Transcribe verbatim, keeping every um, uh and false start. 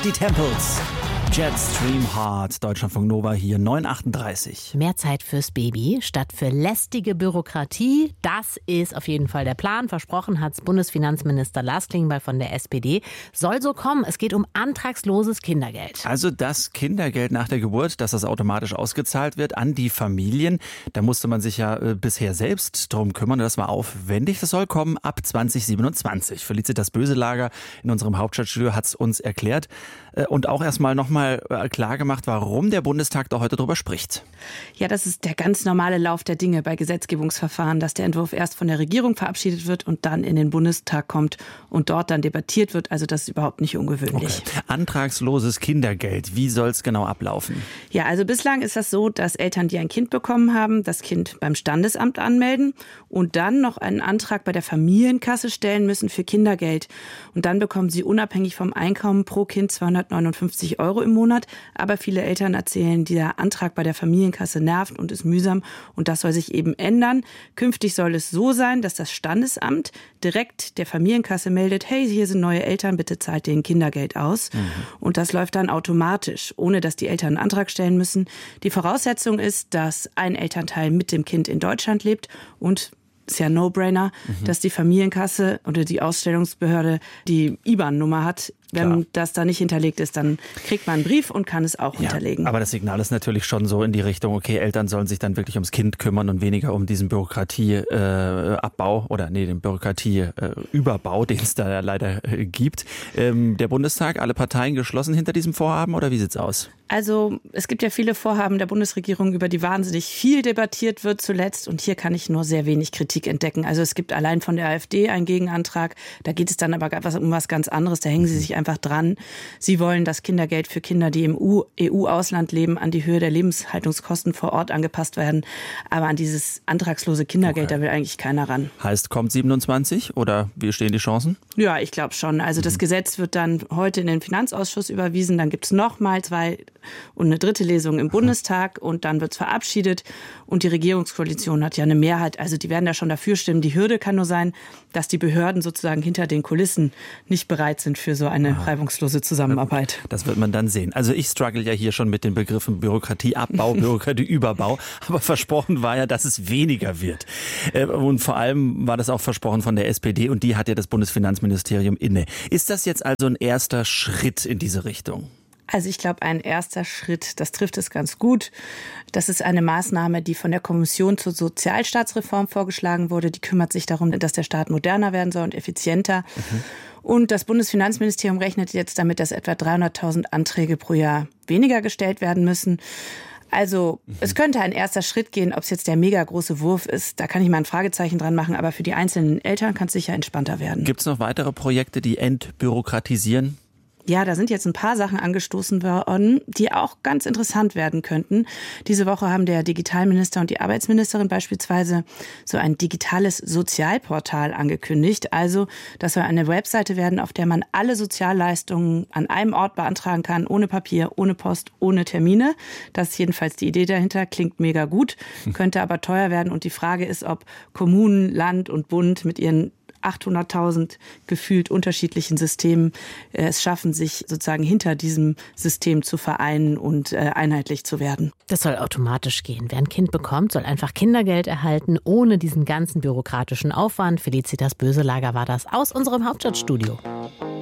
Shirley Temples. Jetstream Heart, Deutschlandfunk Nova hier, neun Uhr achtunddreißig. Mehr Zeit fürs Baby statt für lästige Bürokratie. Das ist auf jeden Fall der Plan. Versprochen hat's Bundesfinanzminister Lars Klingbeil von der S P D. Soll so kommen. Es geht um antragsloses Kindergeld. Also das Kindergeld nach der Geburt, dass das automatisch ausgezahlt wird an die Familien. Da musste man sich ja äh, bisher selbst drum kümmern. Das war aufwendig. Das soll kommen ab zwanzig siebenundzwanzig. Felicitas Böselager in unserem Hauptstadtstudio hat's uns erklärt. Äh, und auch erstmal nochmal klar gemacht, warum der Bundestag da heute drüber spricht. Ja, das ist der ganz normale Lauf der Dinge bei Gesetzgebungsverfahren, dass der Entwurf erst von der Regierung verabschiedet wird und dann in den Bundestag kommt und dort dann debattiert wird. Also das ist überhaupt nicht ungewöhnlich. Okay. Antragsloses Kindergeld, wie soll es genau ablaufen? Ja, also bislang ist das so, dass Eltern, die ein Kind bekommen haben, das Kind beim Standesamt anmelden und dann noch einen Antrag bei der Familienkasse stellen müssen für Kindergeld. Und dann bekommen sie unabhängig vom Einkommen pro Kind zweihundertneunundfünfzig Euro im Monat. Aber viele Eltern erzählen, dieser Antrag bei der Familienkasse nervt und ist mühsam. Und das soll sich eben ändern. Künftig soll es so sein, dass das Standesamt direkt der Familienkasse meldet, hey, hier sind neue Eltern, bitte zahlt denen Kindergeld aus. Mhm. Und das läuft dann automatisch, ohne dass die Eltern einen Antrag stellen müssen. Die Voraussetzung ist, dass ein Elternteil mit dem Kind in Deutschland lebt und ist ja ein No-Brainer, mhm. dass die Familienkasse oder die Ausstellungsbehörde die I B A N-Nummer hat. Wenn Klar. das da nicht hinterlegt ist, dann kriegt man einen Brief und kann es auch ja, hinterlegen. Aber das Signal ist natürlich schon so in die Richtung, okay, Eltern sollen sich dann wirklich ums Kind kümmern und weniger um diesen Bürokratieabbau äh, oder nee, den Bürokratieüberbau, äh, den es da ja leider äh, gibt. Ähm, der Bundestag, alle Parteien geschlossen hinter diesem Vorhaben oder wie sieht's aus? Also es gibt ja viele Vorhaben der Bundesregierung, über die wahnsinnig viel debattiert wird zuletzt. Und hier kann ich nur sehr wenig Kritik entdecken. Also es gibt allein von der AfD einen Gegenantrag. Da geht es dann aber um was ganz anderes. Da hängen sie sich einfach dran. Sie wollen das Kindergeld für Kinder, die im E U-Ausland leben, an die Höhe der Lebenshaltungskosten vor Ort angepasst werden. Aber an dieses antragslose Kindergeld, okay. da will eigentlich keiner ran. Heißt, kommt siebenundzwanzig oder wie stehen die Chancen? Ja, ich glaube schon. Also mhm. das Gesetz wird dann heute in den Finanzausschuss überwiesen. Dann gibt es nochmal zwei und eine dritte Lesung im Bundestag und dann wird es verabschiedet. Und die Regierungskoalition hat ja eine Mehrheit. Also die werden da schon dafür stimmen. Die Hürde kann nur sein, dass die Behörden sozusagen hinter den Kulissen nicht bereit sind für so eine reibungslose Zusammenarbeit. Das wird man dann sehen. Also ich struggle ja hier schon mit den Begriffen Bürokratieabbau, Bürokratieüberbau. Aber versprochen war ja, dass es weniger wird. Und vor allem war das auch versprochen von der S P D und die hat ja das Bundesfinanzministerium inne. Ist das jetzt also ein erster Schritt in diese Richtung? Also ich glaube, ein erster Schritt, das trifft es ganz gut. Das ist eine Maßnahme, die von der Kommission zur Sozialstaatsreform vorgeschlagen wurde. Die kümmert sich darum, dass der Staat moderner werden soll und effizienter. Mhm. Und das Bundesfinanzministerium rechnet jetzt damit, dass etwa dreihunderttausend Anträge pro Jahr weniger gestellt werden müssen. Also mhm. es könnte ein erster Schritt gehen, ob es jetzt der mega große Wurf ist. Da kann ich mal ein Fragezeichen dran machen. Aber für die einzelnen Eltern kann es sicher entspannter werden. Gibt es noch weitere Projekte, die entbürokratisieren? Ja, da sind jetzt ein paar Sachen angestoßen worden, die auch ganz interessant werden könnten. Diese Woche haben der Digitalminister und die Arbeitsministerin beispielsweise so ein digitales Sozialportal angekündigt. Also, das soll eine Webseite werden, auf der man alle Sozialleistungen an einem Ort beantragen kann, ohne Papier, ohne Post, ohne Termine. Das ist jedenfalls die Idee dahinter, klingt mega gut, könnte aber teuer werden. Und die Frage ist, ob Kommunen, Land und Bund mit ihren achthunderttausend gefühlt unterschiedlichen Systemen äh, es schaffen, sich sozusagen hinter diesem System zu vereinen und äh, einheitlich zu werden. Das soll automatisch gehen. Wer ein Kind bekommt, soll einfach Kindergeld erhalten, ohne diesen ganzen bürokratischen Aufwand. Felicitas Böselager war das aus unserem Hauptstadtstudio.